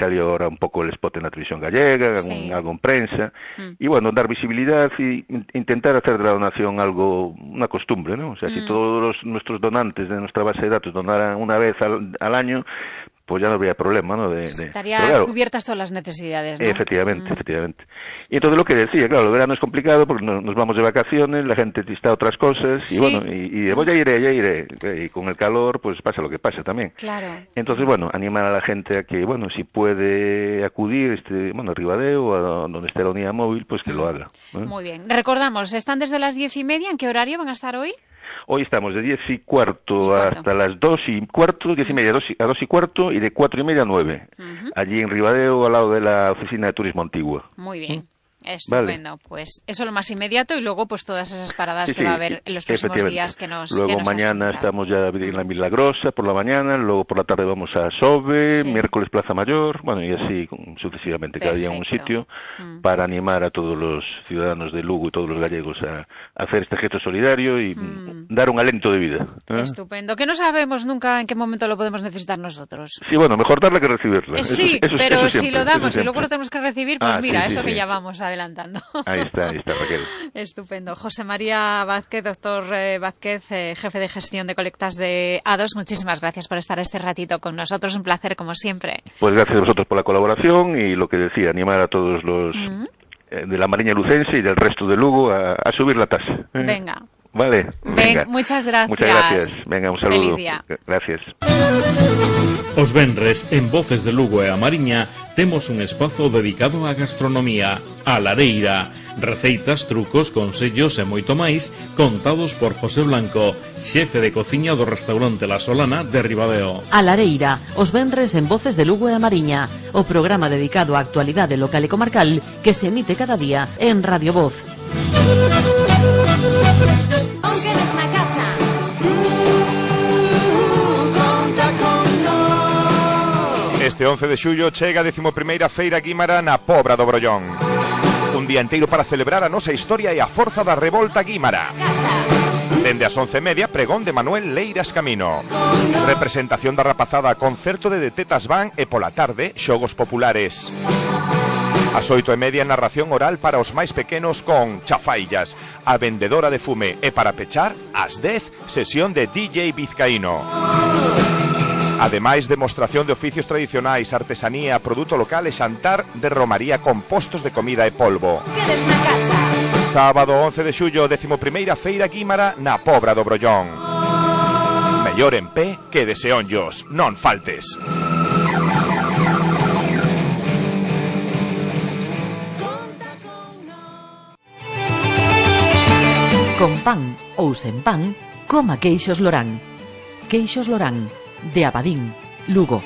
salió ahora un pouco el spot en la televisión gallega, algo en prensa, y bueno, dar visibilidad y intentar hacer de la donación algo, una costumbre, ¿no? O sea, si todos nuestros donantes de nuestra base de datos donaran una vez al año, pues ya no habría problema, ¿no? Estarían cubiertas todas las necesidades, ¿no? Efectivamente. Y entonces lo que decía, claro, el verano es complicado porque nos vamos de vacaciones, la gente está a otras cosas, y bueno, y ya iré, y con el calor, pues pasa lo que pasa también. Claro. Entonces, bueno, animar a la gente a que, bueno, si puede acudir, a Ribadeo o a donde esté la unidad móvil, pues que lo haga, ¿eh? Muy bien. Recordamos, ¿están desde las 10:30? ¿En qué horario van a estar hoy? Hoy estamos de 10:15 hasta las 2:15, 10:30 a 2:15 y de 4:30 a 9. Allí en Ribadeo, al lado de la oficina de turismo antigua. Muy bien. Estupendo, vale. Pues eso lo más inmediato y luego pues todas esas paradas que va a haber en los próximos días que nos luego mañana estamos ya en la Milagrosa por la mañana, luego por la tarde vamos a Sove, miércoles Plaza Mayor, bueno, y así sucesivamente. Perfecto. Cada día en un sitio para animar a todos los ciudadanos de Lugo y todos los gallegos a hacer este gesto solidario y dar un alento de vida, ¿eh? Estupendo, que no sabemos nunca en qué momento lo podemos necesitar nosotros. Sí, bueno, mejor darla que recibirla. Sí, pero si lo damos y luego lo tenemos que recibir, pues mira, eso que ya vamos adelantando. Ahí está, Raquel. Estupendo. José María Vázquez, doctor Vázquez, jefe de gestión de colectas de A2, muchísimas gracias por estar este ratito con nosotros, un placer como siempre. Pues gracias a vosotros por la colaboración y lo que decía, animar a todos los de la Mariña Lucense y del resto de Lugo a subir la tasa. Venga. Vale. Venga. Muchas gracias. Muchas gracias. Venga, un saludo. Feliz día. Gracias. Os venres, en Voces de Lugo e a Mariña, temos un espazo dedicado á gastronomía, a lareira, receitas, trucos, consellos e moito máis, contados por José Blanco, xefe de cociña do restaurante La Solana de Ribadeo. A lareira, os venres en Voces de Lugo e a Mariña, o programa dedicado á actualidade local e comarcal que se emite cada día en Radio Voz. Este 11 de xullo chega a 11ª Feira Guímara na Pobra do Brollón. Un día inteiro para celebrar a nosa historia e a forza da revolta guímara. Dende as 11:30, pregón de Manuel Leiras Camino. Representación da rapazada, concerto de Tetas Van e pola tarde, xogos populares. As 8:30, narración oral para os máis pequenos con Chafaillas, a vendedora de fume, e para pechar, ás 10, sesión de DJ Vizcaíno. Ademais, demostración de oficios tradicionais, artesanía, produto local e xantar de romaría con postos de comida e polvo. Sábado 11 de xullo, 11ª Feira Guímara na Pobra do Brollón. Mellor en pé que de seonllos, non faltes. Con pan ou sen pan, coma queixos Lorán. Queixos Lorán, de Abadín, Lugo.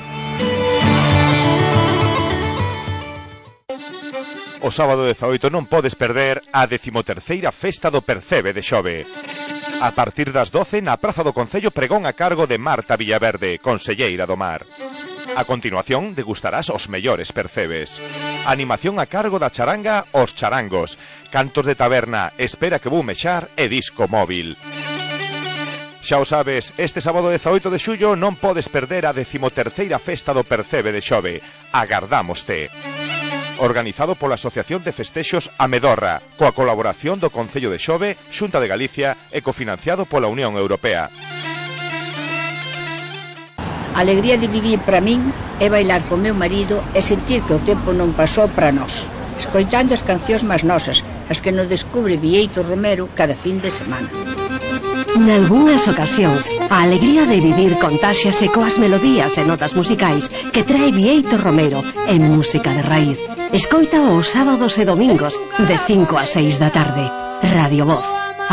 O sábado 18 non podes perder a 13ª Festa do Percebe de Xove. A partir das 12 na Praza do Concello, pregón a cargo de Marta Villaverde, conselleira do Mar. A continuación degustarás os mellores percebes. Animación a cargo da charanga Os Charangos, cantos de taberna, espera que vou mexar e disco móvil. Xa o sabes, este sábado 18 de xullo non podes perder a 13ª Festa do Percebe de Xove. Agardámoste. Organizado pola Asociación de Festexos Amedorra, coa colaboración do Concello de Xove, Xunta de Galicia e cofinanciado pola Unión Europea. A alegría de vivir para min é bailar con meu marido e sentir que o tempo non pasou para nós, escoitando as cancións máis nosas, as que nos descubre Bieito Romero cada fin de semana. Nalgúnas ocasións, a alegría de vivir contáxiase coas melodías e notas musicais que trae Bieito Romero en música de raíz. Escoita os sábados e domingos de 5 a 6 da tarde. Radio Voz.